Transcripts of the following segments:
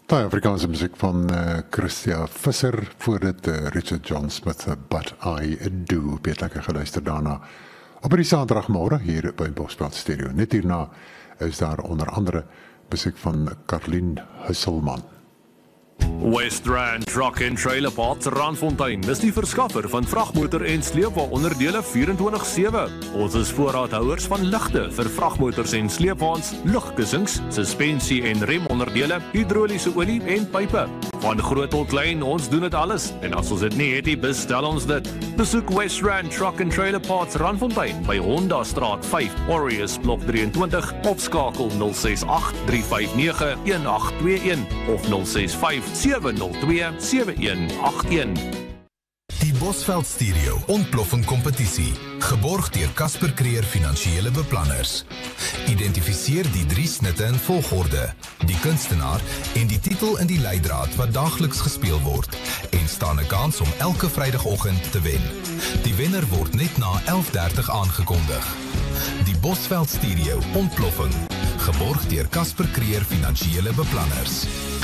Die Afrikaanse muziek van Christia Visser, voor dit Richard John Smith, But I Do. Baie lekker geluister daarna. Op die zaterdagmorgen hier by Bosveld Stereo. Net hierna is daar onder andere muziek van Karlien Husselman. West Rand Truck and Trailer Parts Randfontein is die verskaffer van vragmotor en sleepwa-onderdele 24/7. Ons is voorraadhouers van ligte vir vragmotors en sleepwaens, lugkussings, suspensie en remonderdele, hidroliese olie en pype. Van groot tot klein, ons doen dit alles. En as ons dit nie het nie, bestel ons dit. Besoek West Rand Truck and Trailer Parts Randfontein by Honda Straat 5, Warriors Blok 23, of skakel 068 359 1821 of 065 702 7181. Die Bosveld Stereo ontploffing kompetisie, geborg deur Casper Creer Finansiële Beplanners. Identifiseer die 3 snitte in volgorde, die kunstenaar en die titel in die leidraad wat daagliks gespeel word en staan 'n kans om elke Vrydagoggend te wen. Die wenner word net na 11:30 aangekondig. Die Bosveld Stereo ontploffing, geborg deur Casper Creer Finansiële Beplanners.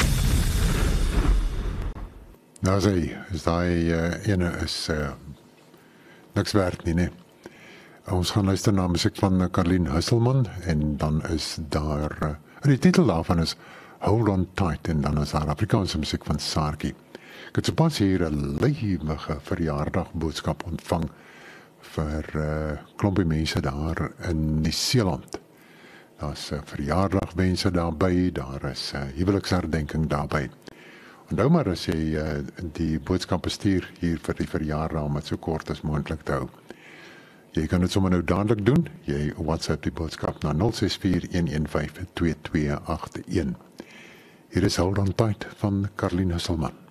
Nou sê, is die ene is niks werd nie, nee. Ons gaan luister na muziek van Karlien Husselman en dan is daar, die titel daarvan is Hold On Tight en dan is daar Afrikaanse muziek van Saartjie. Ek het sopas hier 'n lewige verjaardagboodskap ontvang vir klompie mense daar in Nieu-Seeland. Daar's verjaardagwense daarby, daar is huweliksherdenking daarby. Onthou maar as jy die boodskap stuur hier vir die verjaardag om het so kort as moontlik te hou. Jy kan dit sommer nou dadelik doen. Jy WhatsApp die boodskap na 064 115 2281. Hier is Hold On Tight van Karlien Husselman.